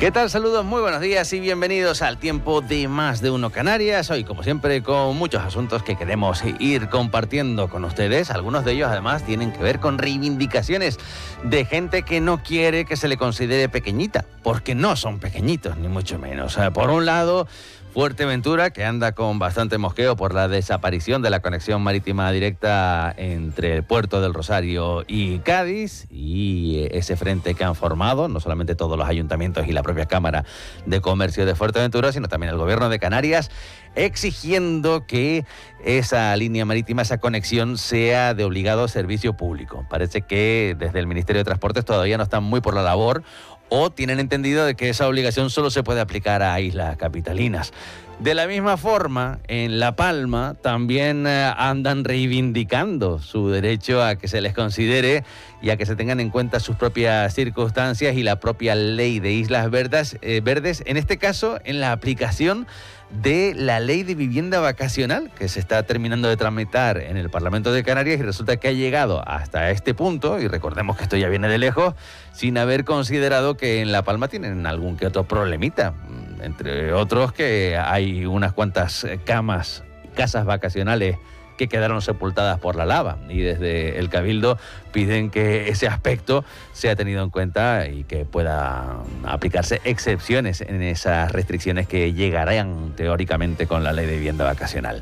¿Qué tal? Saludos, muy buenos días y bienvenidos al tiempo de Más de Uno Canarias. Hoy, como siempre, con muchos asuntos que queremos ir compartiendo con ustedes. Algunos de ellos, además, tienen que ver con reivindicaciones de gente que no quiere que se le considere pequeñita, porque no son pequeñitos, ni mucho menos. Por un lado, Fuerteventura, que anda con bastante mosqueo por la desaparición de la conexión marítima directa entre el puerto del Rosario y Cádiz, y ese frente que han formado, no solamente todos los ayuntamientos y la propia Cámara de Comercio de Fuerteventura, sino también el Gobierno de Canarias, exigiendo que esa línea marítima, esa conexión, sea de obligado servicio público. Parece que desde el Ministerio de Transportes todavía no están muy por la labor, o tienen entendido de que esa obligación solo se puede aplicar a islas capitalinas. De la misma forma, en La Palma también andan reivindicando su derecho a que se les considere y a que se tengan en cuenta sus propias circunstancias y la propia ley de Islas Verdes, en este caso en la aplicación de la ley de vivienda vacacional que se está terminando de tramitar en el Parlamento de Canarias, y resulta que ha llegado hasta este punto, y recordemos que esto ya viene de lejos, sin haber considerado que en La Palma tienen algún que otro problemita, entre otros que hay unas cuantas casas vacacionales que quedaron sepultadas por la lava, y desde el Cabildo piden que ese aspecto sea tenido en cuenta y que pueda aplicarse excepciones en esas restricciones que llegarán teóricamente con la ley de vivienda vacacional.